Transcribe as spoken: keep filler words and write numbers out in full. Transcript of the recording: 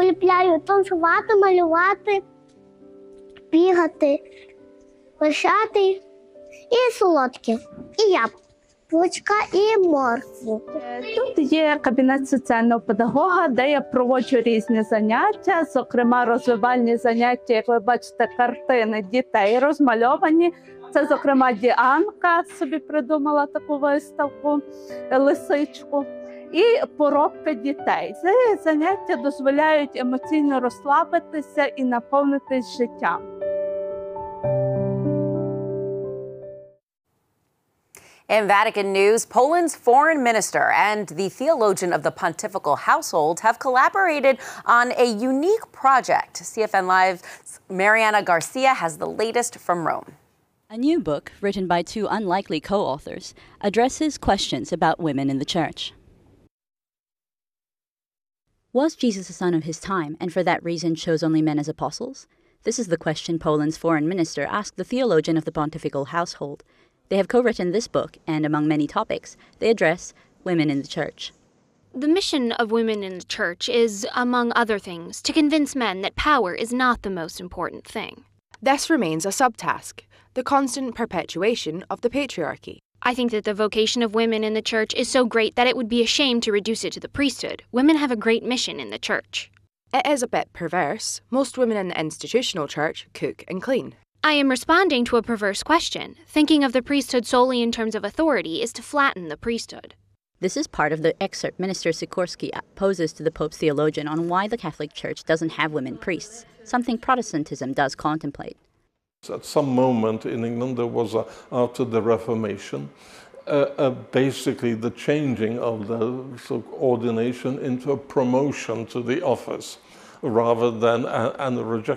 полюбляю танцювати, малювати, бігати, пишати і солодкі, і яблучка, і моркву. Тут є кабінет соціального педагога, де я проводжу різні заняття, зокрема розвивальні заняття, як ви бачите, картини дітей розмальовані. Це, зокрема, Діанка собі придумала таку виставку, лисичку. І поробка дітей. Ці заняття дозволяють емоційно розслабитися і наповнитись життям. In Vatican news, Poland's foreign minister and the theologian of the pontifical household have collaborated on a unique project. C F N Live's Mariana Garcia has the latest from Rome. A new book, written by two unlikely co-authors, addresses questions about women in the Church. Was Jesus a son of his time, and for that reason chose only men as apostles? This is the question Poland's foreign minister asked the theologian of the pontifical household. They have co-written this book, and among many topics, they address women in the Church. The mission of women in the Church is, among other things, to convince men that power is not the most important thing. This remains a subtask, the constant perpetuation of the patriarchy. I think that the vocation of women in the Church is so great that it would be a shame to reduce it to the priesthood. Women have a great mission in the Church. It is a bit perverse. Most women in the institutional Church cook and clean. I am responding to a perverse question. Thinking of the priesthood solely in terms of authority is to flatten the priesthood. This is part of the excerpt Minister Sikorsky poses to the Pope's theologian on why the Catholic Church doesn't have women priests, something Protestantism does contemplate. At some moment in England, there was, a, after the Reformation, uh, uh, basically the changing of the sort of ordination into a promotion to the office, rather than a, and the rejection